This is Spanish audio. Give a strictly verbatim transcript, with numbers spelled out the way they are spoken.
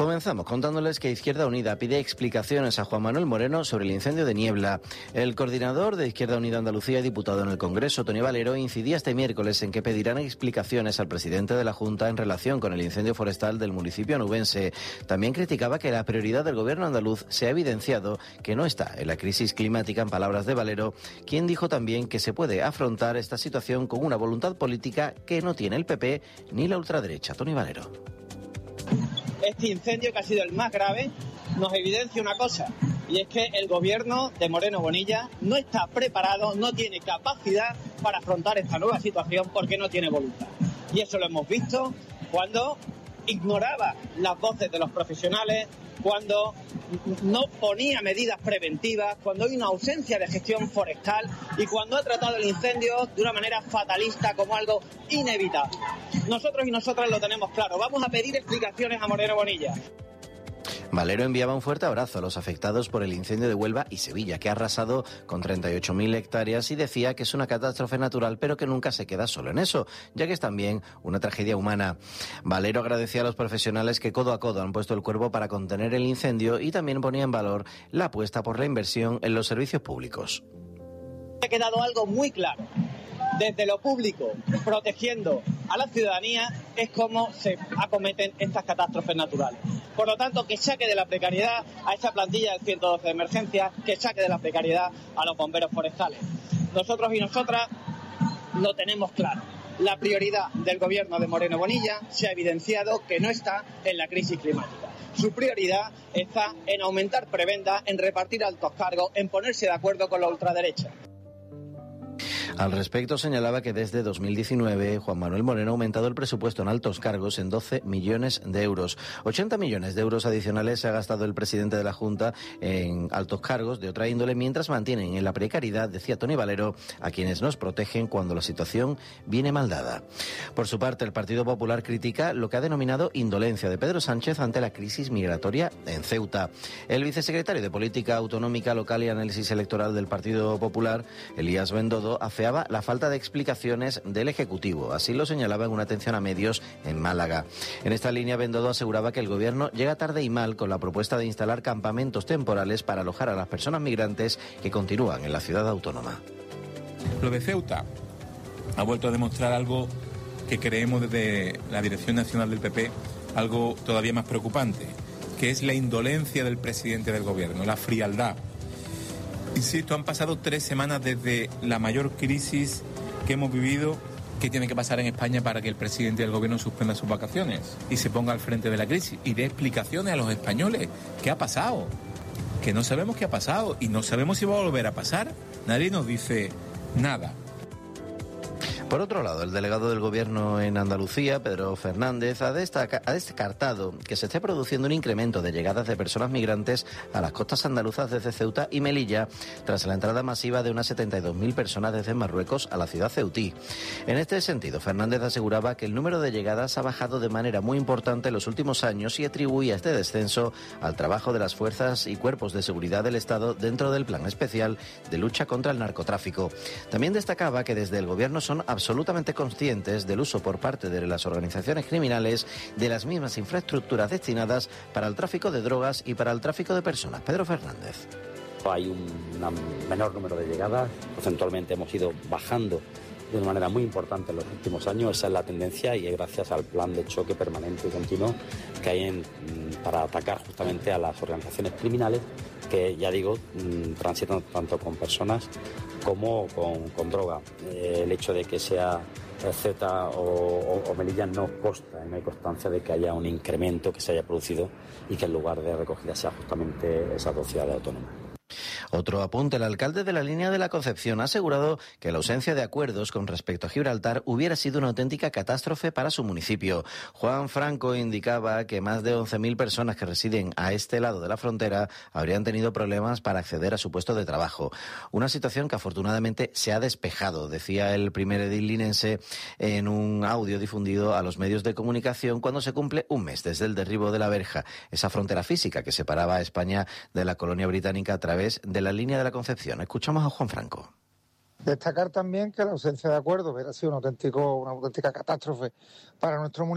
Comenzamos contándoles que Izquierda Unida pide explicaciones a Juan Manuel Moreno sobre el incendio de Niebla. El coordinador de Izquierda Unida Andalucía y diputado en el Congreso, Tony Valero, incidía este miércoles en que pedirán explicaciones al presidente de la Junta en relación con el incendio forestal del municipio onubense. También criticaba que la prioridad del gobierno andaluz se ha evidenciado que no está en la crisis climática, en palabras de Valero, quien dijo también que se puede afrontar esta situación con una voluntad política que no tiene el P P ni la ultraderecha. Tony Valero. Este incendio, que ha sido el más grave, nos evidencia una cosa, y es que el gobierno de Moreno Bonilla no está preparado, no tiene capacidad para afrontar esta nueva situación porque no tiene voluntad. Y eso lo hemos visto cuando ignoraba las voces de los profesionales, cuando no ponía medidas preventivas, cuando hay una ausencia de gestión forestal y cuando ha tratado el incendio de una manera fatalista como algo inevitable. Nosotros y nosotras lo tenemos claro. Vamos a pedir explicaciones a Moreno Bonilla. Valero enviaba un fuerte abrazo a los afectados por el incendio de Huelva y Sevilla, que ha arrasado con treinta y ocho mil hectáreas, y decía que es una catástrofe natural, pero que nunca se queda solo en eso, ya que es también una tragedia humana. Valero agradecía a los profesionales que codo a codo han puesto el cuerpo para contener el incendio y también ponía en valor la apuesta por la inversión en los servicios públicos. Ha quedado algo muy claro. Desde lo público, protegiendo a la ciudadanía, es como se acometen estas catástrofes naturales. Por lo tanto, que saque de la precariedad a esa plantilla del ciento doce de emergencia, que saque de la precariedad a los bomberos forestales. Nosotros y nosotras lo tenemos claro. La prioridad del gobierno de Moreno Bonilla se ha evidenciado que no está en la crisis climática. Su prioridad está en aumentar prebendas, en repartir altos cargos, en ponerse de acuerdo con la ultraderecha. Al respecto, señalaba que desde dos mil diecinueve Juan Manuel Moreno ha aumentado el presupuesto en altos cargos en doce millones de euros. ochenta millones de euros adicionales se ha gastado el presidente de la Junta en altos cargos de otra índole, mientras mantienen en la precariedad, decía Tony Valero, a quienes nos protegen cuando la situación viene mal dada. Por su parte, el Partido Popular critica lo que ha denominado indolencia de Pedro Sánchez ante la crisis migratoria en Ceuta. El vicesecretario de Política Autonómica Local y Análisis Electoral del Partido Popular, Elías Bendodo, afeaba la falta de explicaciones del Ejecutivo. Así lo señalaba en una atención a medios en Málaga. En esta línea, Bendodo aseguraba que el Gobierno llega tarde y mal con la propuesta de instalar campamentos temporales para alojar a las personas migrantes que continúan en la ciudad autónoma. Lo de Ceuta ha vuelto a demostrar algo que creemos desde la Dirección Nacional del P P, algo todavía más preocupante, que es la indolencia del presidente del Gobierno, la frialdad. Insisto, han pasado tres semanas desde la mayor crisis que hemos vivido. ¿Qué tiene que pasar en España para que el presidente del gobierno suspenda sus vacaciones y se ponga al frente de la crisis y dé explicaciones a los españoles? ¿Qué ha pasado? Que no sabemos qué ha pasado y no sabemos si va a volver a pasar. Nadie nos dice nada. Por otro lado, el delegado del Gobierno en Andalucía, Pedro Fernández, ha, destaca, ha descartado que se esté produciendo un incremento de llegadas de personas migrantes a las costas andaluzas desde Ceuta y Melilla, tras la entrada masiva de unas setenta y dos mil personas desde Marruecos a la ciudad ceutí. En este sentido, Fernández aseguraba que el número de llegadas ha bajado de manera muy importante en los últimos años y atribuía este descenso al trabajo de las fuerzas y cuerpos de seguridad del Estado dentro del Plan Especial de Lucha contra el Narcotráfico. También destacaba que desde el Gobierno son absolutamente conscientes del uso por parte de las organizaciones criminales de las mismas infraestructuras destinadas para el tráfico de drogas y para el tráfico de personas. Pedro Fernández. Hay un menor número de llegadas, porcentualmente hemos ido bajando de una manera muy importante en los últimos años. Esa es la tendencia y es gracias al plan de choque permanente y continuo que hay en, para atacar justamente a las organizaciones criminales que, ya digo, transitan tanto con personas como con, con droga. Eh, el hecho de que sea Ceuta o, o, o Melilla no consta, no hay constancia de que haya un incremento que se haya producido y que el lugar de recogida sea justamente esas dos ciudades autónomas. Otro apunte, el alcalde de la Línea de la Concepción ha asegurado que la ausencia de acuerdos con respecto a Gibraltar hubiera sido una auténtica catástrofe para su municipio. Juan Franco indicaba que más de once mil personas que residen a este lado de la frontera habrían tenido problemas para acceder a su puesto de trabajo. Una situación que afortunadamente se ha despejado, decía el primer edil linense en un audio difundido a los medios de comunicación cuando se cumple un mes desde el derribo de la verja, esa frontera física que separaba a España de la colonia británica a través de la Línea de la Concepción. Escuchamos a Juan Franco. Destacar también que la ausencia de acuerdo hubiera sido un auténtico, una auténtica catástrofe para nuestro municipio.